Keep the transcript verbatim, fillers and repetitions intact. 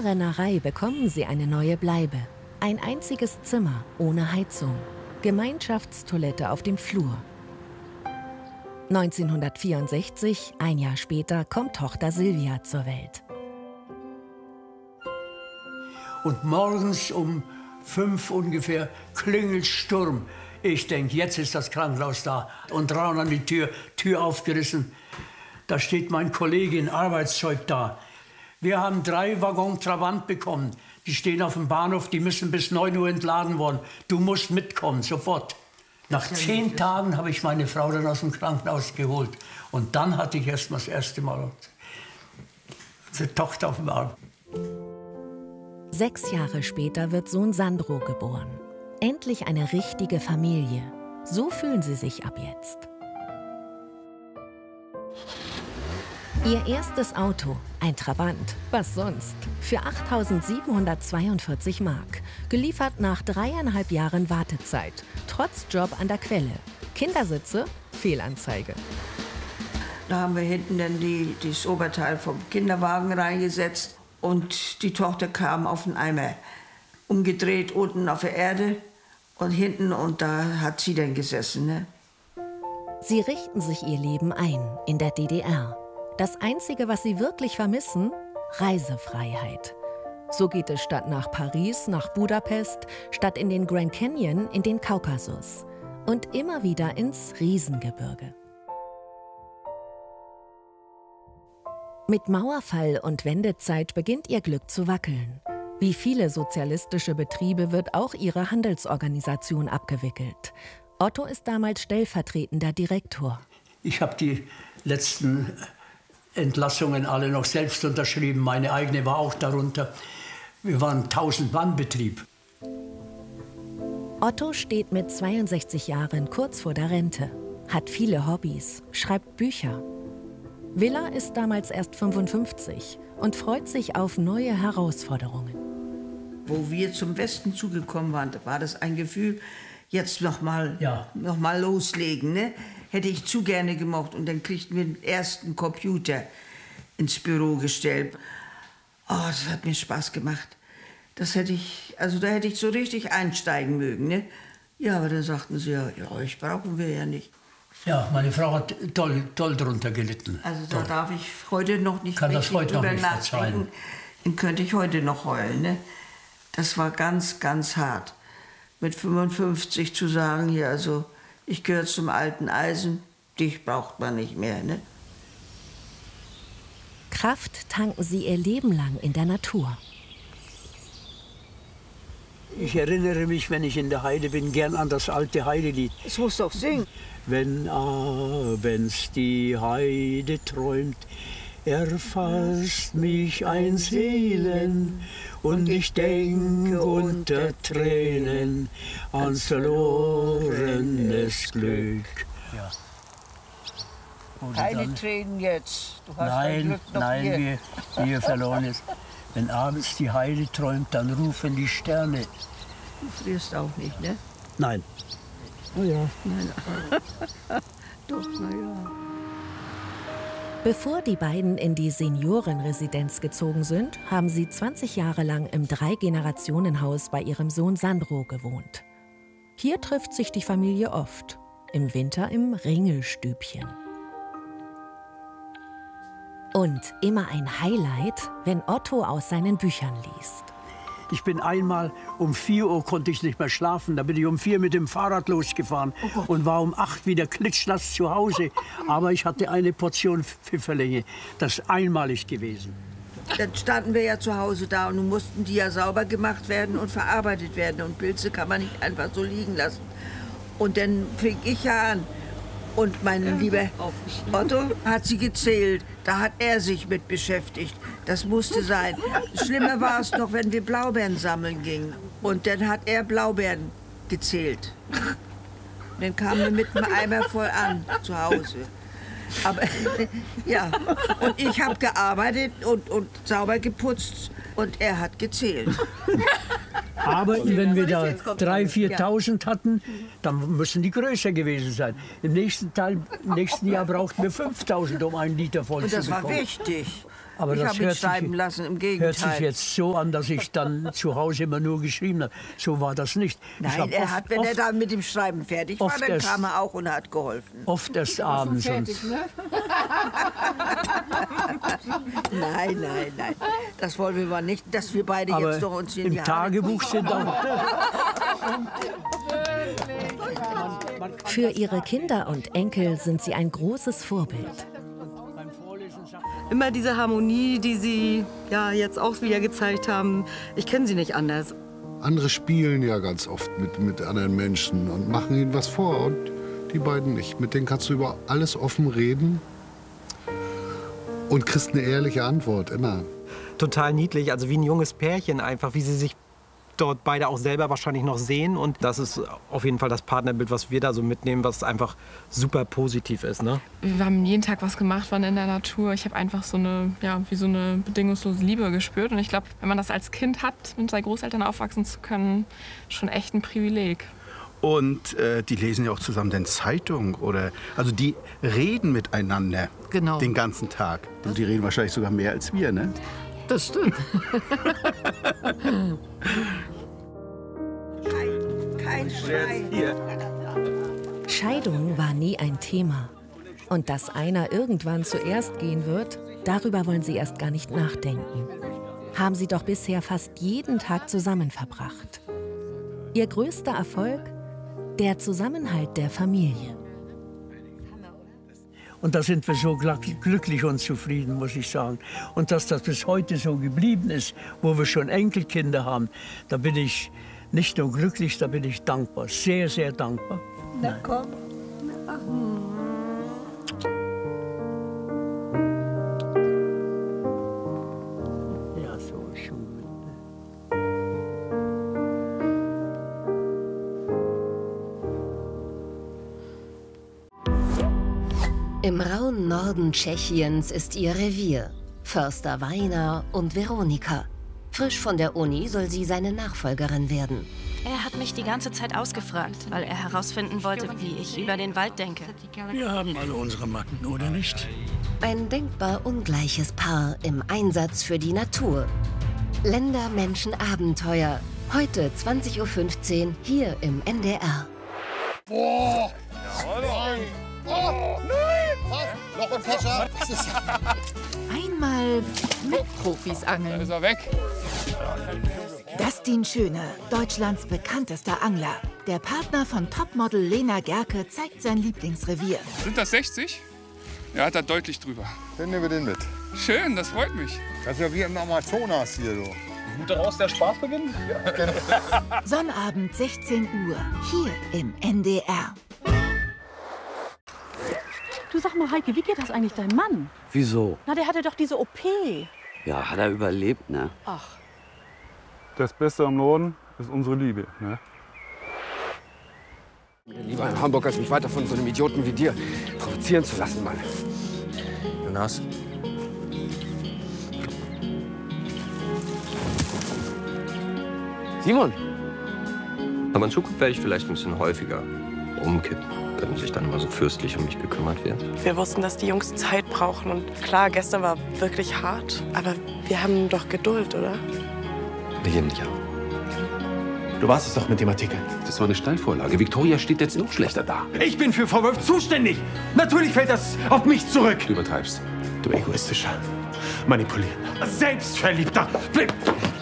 Rennerei bekommen sie eine neue Bleibe. Ein einziges Zimmer ohne Heizung. Gemeinschaftstoilette auf dem Flur. neunzehnhundertvierundsechzig, ein Jahr später, kommt Tochter Silvia zur Welt. Und morgens um fünf ungefähr klingelt Sturm. Ich denke, jetzt ist das Krankenhaus da. Und raus an die Tür, Tür aufgerissen. Da steht mein Kollege in Arbeitszeug da. Wir haben drei Waggon Trabant bekommen. Die stehen auf dem Bahnhof, die müssen bis neun Uhr entladen worden. Du musst mitkommen, sofort. Nach zehn Tagen habe ich meine Frau dann aus dem Krankenhaus geholt. Und dann hatte ich erst mal das erste Mal unsere Tochter auf dem Arm. Sechs Jahre später wird Sohn Sandro geboren. Endlich eine richtige Familie. So fühlen sie sich ab jetzt. Ihr erstes Auto, ein Trabant, was sonst, für achttausendsiebenhundertzweiundvierzig Mark. Geliefert nach dreieinhalb Jahren Wartezeit, trotz Job an der Quelle. Kindersitze, Fehlanzeige. Da haben wir hinten dann die, das Oberteil vom Kinderwagen reingesetzt und die Tochter kam auf den Eimer. Umgedreht unten auf der Erde und hinten, und da hat sie dann gesessen. Ne? Sie richten sich ihr Leben ein in der D D R. Das Einzige, was sie wirklich vermissen, Reisefreiheit. So geht es statt nach Paris, nach Budapest, statt in den Grand Canyon, in den Kaukasus. Und immer wieder ins Riesengebirge. Mit Mauerfall und Wendezeit beginnt ihr Glück zu wackeln. Wie viele sozialistische Betriebe wird auch ihre Handelsorganisation abgewickelt. Otto ist damals stellvertretender Direktor. Ich habe die letzten Entlassungen alle noch selbst unterschrieben. Meine eigene war auch darunter. Wir waren ein tausend-Mann-Betrieb. Otto steht mit zweiundsechzig Jahren kurz vor der Rente, hat viele Hobbys, schreibt Bücher. Villa ist damals erst fünfundfünfzig und freut sich auf neue Herausforderungen. Wo wir zum Westen zugekommen waren, war das ein Gefühl, jetzt noch mal, ja. noch mal loslegen. Ne? Hätte ich zu gerne gemocht. Und dann kriegten wir den ersten Computer ins Büro gestellt. Oh, das hat mir Spaß gemacht. Das hätte ich, also da hätte ich so richtig einsteigen mögen. Ne? Ja, aber dann sagten sie, ja, ja, euch brauchen wir ja nicht. Ja, meine Frau hat toll, toll drunter gelitten. Also da toll. darf ich heute noch nicht Kann das heute noch nicht nachdenken. Dann könnte ich heute noch heulen. Ne? Das war ganz, ganz hart. Mit fünfundfünfzig zu sagen, hier, also ich gehöre zum alten Eisen, dich braucht man nicht mehr. Ne? Kraft tanken sie ihr Leben lang in der Natur. Ich erinnere mich, wenn ich in der Heide bin, gern an das alte Heidelied. Das musst du auch singen. Wenn abends die Heide träumt, erfasst mich ein Seelen und ich denke unter Tränen ans verlorenes Glück. Ja. Keine dann, Tränen jetzt. Du hast nein, dein Glück noch nein, hier. Wie, wie verloren ist. Wenn abends die Heide träumt, dann rufen die Sterne. Du frierst auch nicht, ne? Nein. Oh ja. Nein. Doch, na ja. Bevor die beiden in die Seniorenresidenz gezogen sind, haben sie zwanzig Jahre lang im Drei-Generationen-Haus bei ihrem Sohn Sandro gewohnt. Hier trifft sich die Familie oft, im Winter im Ringelstübchen. Und immer ein Highlight, wenn Otto aus seinen Büchern liest. Ich bin einmal, um vier Uhr konnte ich nicht mehr schlafen. Da bin ich um vier mit dem Fahrrad losgefahren oh und war um acht wieder klitschnass zu Hause. Aber ich hatte eine Portion Pfifferlinge. Das ist einmalig gewesen. Dann standen wir ja zu Hause da und nun mussten die ja sauber gemacht werden und verarbeitet werden. Und Pilze kann man nicht einfach so liegen lassen. Und dann fing ich ja an. Und mein ja, lieber Otto hat sie gezählt. Da hat er sich mit beschäftigt. Das musste sein. Schlimmer war es noch, wenn wir Blaubeeren sammeln gingen. Und dann hat er Blaubeeren gezählt. Dann kamen wir mit einem Eimer voll an zu Hause. Aber ja, und ich habe gearbeitet und, und sauber geputzt und er hat gezählt. Aber wenn wir da dreitausend, viertausend hatten, dann müssen die größer gewesen sein. Im nächsten, Teil, im nächsten Jahr brauchten wir fünftausend, um einen Liter voll und zu bekommen. Und das war wichtig. Aber ich das habe mich hört schreiben sich, lassen, im hört sich Gegenteil. jetzt so an, dass ich dann zu Hause immer nur geschrieben habe. So war das nicht. Ich Nein, hab er oft, hat, wenn oft, er dann mit dem Schreiben fertig war, oft dann erst- kam er auch und hat geholfen. oft erst abends. Und, Nein, nein, nein. Das wollen wir mal nicht, dass wir beide aber jetzt doch uns hier in die im Haare Tagebuch sind auch... Für ihre Kinder und Enkel sind sie ein großes Vorbild. Immer diese Harmonie, die Sie ja jetzt auch wieder gezeigt haben. Ich kenne sie nicht anders. Andere spielen ja ganz oft mit, mit anderen Menschen und machen ihnen was vor. Und die beiden nicht. Mit denen kannst du über alles offen reden und kriegst eine ehrliche Antwort, immer. Total niedlich, also wie ein junges Pärchen einfach, wie sie sich dort beide auch selber wahrscheinlich noch sehen. Und das ist auf jeden Fall das Partnerbild, was wir da so mitnehmen, was einfach super positiv ist. Ne? Wir haben jeden Tag was gemacht, waren in der Natur. Ich habe einfach so eine, ja, wie so eine bedingungslose Liebe gespürt. Und ich glaube, wenn man das als Kind hat, mit seinen Großeltern aufwachsen zu können, schon echt ein Privileg. Und äh, die lesen ja auch zusammen den Zeitung oder also die reden miteinander Genau. den ganzen Tag. Und die reden wahrscheinlich sogar mehr als wir, ne? Das stimmt. Kein, kein Schrei. Scheidung war nie ein Thema. Und dass einer irgendwann zuerst gehen wird, darüber wollen sie erst gar nicht nachdenken. Haben sie doch bisher fast jeden Tag zusammen verbracht. Ihr größter Erfolg? Der Zusammenhalt der Familie. Und da sind wir so glücklich und zufrieden, muss ich sagen. Und dass das bis heute so geblieben ist, wo wir schon Enkelkinder haben, da bin ich nicht nur glücklich, da bin ich dankbar. Sehr, sehr dankbar. Na komm. Ja, so ist schon gut. Im rauen Norden Tschechiens ist ihr Revier. Förster Weiner und Veronika. Frisch von der Uni soll sie seine Nachfolgerin werden. Er hat mich die ganze Zeit ausgefragt, weil er herausfinden wollte, wie ich über den Wald denke. Wir haben alle unsere Macken, oder nicht? Ein denkbar ungleiches Paar im Einsatz für die Natur. Länder, Menschen, Abenteuer. Heute zwanzig Uhr fünfzehn hier im N D R. Boah! Oh, nein! Was? Loch und Kescher? Was ist Einmal mit Profis angeln. Da ist er weg. Dustin Schöne, Deutschlands bekanntester Angler. Der Partner von Topmodel Lena Gerke zeigt sein Lieblingsrevier. Sind das sechzig? Ja, hat er deutlich drüber. Dann nehmen wir den mit. Schön, das freut mich. Das ist ja wie im Amazonas hier, so. Gut daraus der Spaß beginnt? Ja, genau. Sonnabend sechzehn Uhr, hier im N D R. Du, sag mal, Heike, wie geht das eigentlich deinem Mann? Wieso? Na, der hatte doch diese O P. Ja, hat er überlebt, ne? Ach. Das Beste am Norden ist unsere Liebe, ne? Lieber in Hamburg, als mich weiter von so einem Idioten wie dir provozieren zu lassen, Mann. Jonas? Simon! Aber in Zukunft werde ich vielleicht ein bisschen häufiger umkippen, wenn sich dann immer so fürstlich um mich gekümmert wird. Wir wussten, dass die Jungs Zeit brauchen. Und klar, gestern war wirklich hart. Aber wir haben doch Geduld, oder? Wir geben dich auch. Du warst es doch mit dem Artikel. Das war eine Steilvorlage. Victoria steht jetzt noch schlechter da. Ich bin für Vorwürfe zuständig. Natürlich fällt das auf mich zurück. Du übertreibst. Du egoistischer, manipulierender, selbstverliebter.